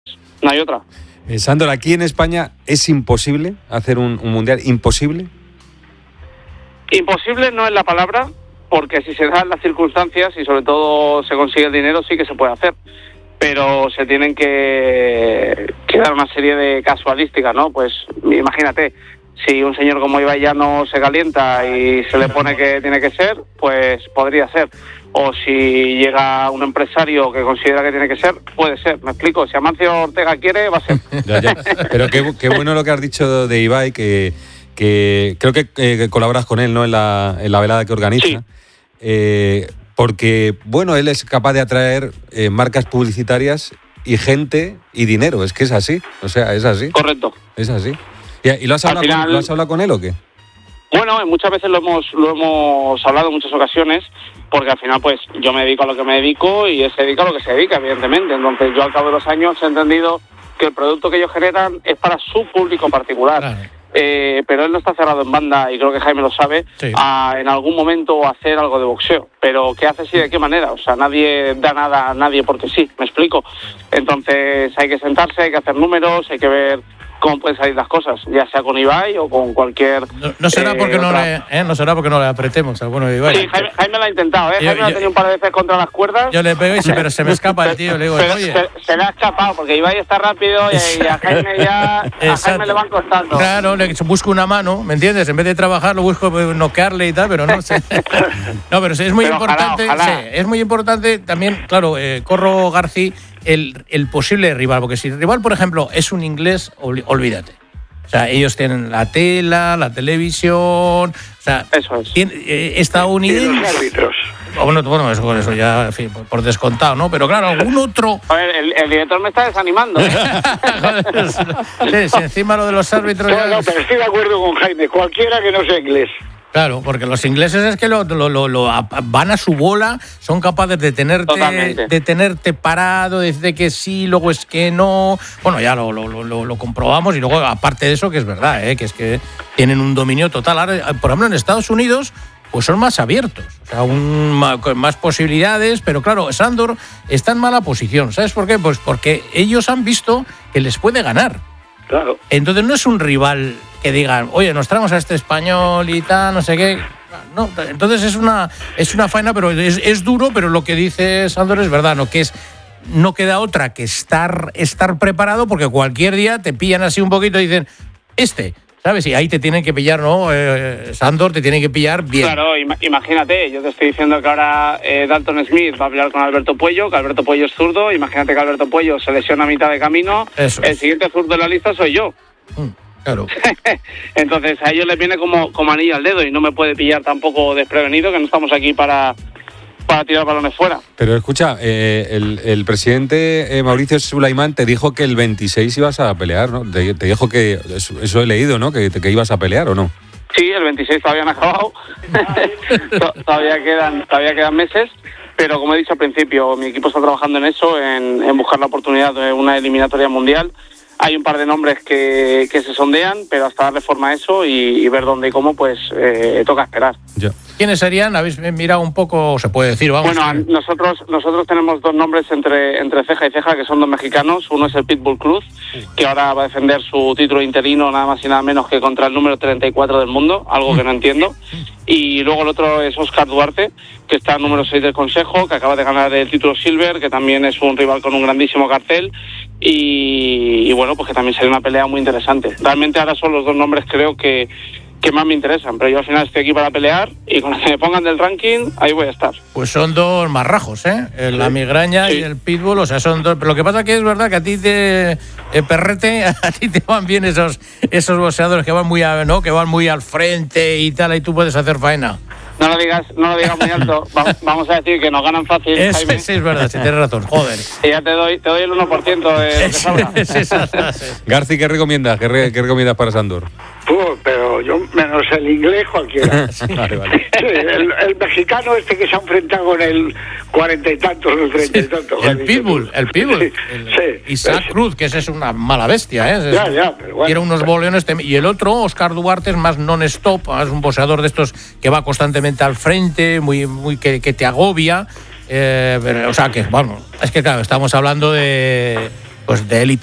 No hay otra. Sándor, aquí en España es imposible hacer un mundial, imposible. Imposible no es la palabra, porque si se dan las circunstancias y sobre todo se consigue el dinero, sí que se puede hacer. Pero se tienen que dar una serie de casualísticas, ¿no? Pues imagínate, si un señor como Ibai ya no se calienta y se le pone que tiene que ser, pues podría ser. O si llega un empresario que considera que tiene que ser, puede ser. ¿Me explico? Si Amancio Ortega quiere, va a ser. Ya. Pero qué bueno lo que has dicho de Ibai, que creo que colaboras con él, ¿no? En la velada que organiza. Sí. Porque, bueno, él es capaz de atraer marcas publicitarias y gente y dinero. Es que es así. O sea, es así. Correcto. Es así. ¿Y lo has hablado con él o qué? Bueno, muchas veces lo hemos hablado en muchas ocasiones, porque al final pues yo me dedico a lo que me dedico y él se dedica a lo que se dedica, evidentemente. Entonces yo al cabo de los años he entendido que el producto que ellos generan es para su público particular. Claro. Pero él no está cerrado en banda, y creo que Jaime lo sabe, sí, a en algún momento hacer algo de boxeo. Pero ¿qué haces y de qué manera? O sea, nadie da nada a nadie porque sí, ¿me explico? Entonces hay que sentarse, hay que hacer números, hay que ver cómo pueden salir las cosas, ya sea con Ibai o con cualquier... No será porque no será porque no le apretemos al bueno de Ibai. Sí, Jaime lo ha intentado, Jaime lo ha tenido un par de veces contra las cuerdas. Yo le pego pero se me escapa el tío, le digo, oye... Se le ha escapado, porque Ibai está rápido y a Jaime ya... A Jaime le van costando. Claro, le busco una mano, ¿me entiendes? En vez de trabajar lo busco noquearle y tal, pero no sé. No, pero sí, es muy importante, ojalá. Sí, es muy importante también, claro, Corro García, el posible rival, porque si el rival, por ejemplo, es un inglés, olvídate. O sea, ellos tienen la tela, la televisión, o sea, eso es. Estadounidenses. Y los árbitros. Bueno, eso ya, en fin, por descontado, ¿no? Pero claro, algún otro... A ver, el director me está desanimando, ¿eh? Joder, si encima lo de los árbitros... No, pero estoy de acuerdo con Jaime, cualquiera que no sea inglés. Claro, porque los ingleses es que lo van a su bola, son capaces de tenerte parado, decirte que sí, luego es que no. Bueno, ya lo comprobamos, y luego, aparte de eso, que es verdad, que es que tienen un dominio total. Ahora, por ejemplo, en Estados Unidos, pues son más abiertos, o sea, con más posibilidades, pero claro, Sándor está en mala posición. ¿Sabes por qué? Pues porque ellos han visto que les puede ganar. Claro. Entonces no es un rival que digan, oye, nos traemos a este español y tal, no sé qué. No, entonces es una faena, pero es duro, pero lo que dice Sándor es verdad, no queda otra que estar preparado, porque cualquier día te pillan así un poquito y dicen, ¿sabes? Y ahí te tienen que pillar, ¿no? Sándor te tiene que pillar bien. Claro, imagínate, yo te estoy diciendo que ahora Dalton Smith va a pelear con Alberto Puello, que Alberto Puello es zurdo. Imagínate que Alberto Puello se lesiona a mitad de camino. Eso. El siguiente zurdo de la lista soy yo. Claro. Entonces a ellos les viene como anillo al dedo, y no me puede pillar tampoco desprevenido, que no estamos aquí para tirar balones fuera. Pero escucha, el presidente Mauricio Sulaimán te dijo que el 26 ibas a pelear, ¿no? Te dijo que, eso he leído, ¿no? Que ibas a pelear, ¿o no? Sí, el 26 todavía no ha acabado. todavía quedan meses, pero como he dicho al principio, mi equipo está trabajando en eso, en buscar la oportunidad de una eliminatoria mundial. Hay un par de nombres que se sondean, pero hasta darle forma a eso y ver dónde y cómo, pues toca esperar. Ya. ¿Quiénes serían? ¿Habéis mirado un poco? Se puede decir, vamos. Bueno, nosotros tenemos dos nombres entre ceja y ceja, que son dos mexicanos. Uno es el Pitbull Cruz, que ahora va a defender su título interino nada más y nada menos que contra el número 34 del mundo, algo que no entiendo. Y luego el otro es Oscar Duarte, que está número 6 del Consejo, que acaba de ganar el título Silver, que también es un rival con un grandísimo cartel. Y bueno, pues que también sería una pelea muy interesante. Realmente ahora son los dos nombres, creo que más me interesan, pero yo al final estoy aquí para pelear, y con los que me pongan del ranking, ahí voy a estar. Pues son dos marrajos, la migraña y el pitbull, o sea, son dos. Pero lo que pasa que es verdad que a ti Perrete, a ti te van bien esos boxeadores que van muy al frente y tal, y tú puedes hacer faena. No lo digas muy alto. Vamos a decir que nos ganan fácil, Jaime. Sí, es verdad, sí, tienes razón, joder. Y ya te doy el 1% de lo que salga. Garci, ¿qué recomiendas? ¿Qué recomiendas para Sándor? Pero yo, menos el inglés, cualquiera. Vale. Sí, el mexicano que se ha enfrentado con el 40 y tantos, el 30 y tantos. El pitbull. Sí. Isaac Cruz, que ese es una mala bestia, Ya, pero bueno. Tiene unos boleones. Y el otro, Oscar Duarte, es más non-stop, es un boxeador de estos que va constantemente al frente, muy que te agobia. Pero, o sea, que, bueno, es que claro, estamos hablando de pues de élite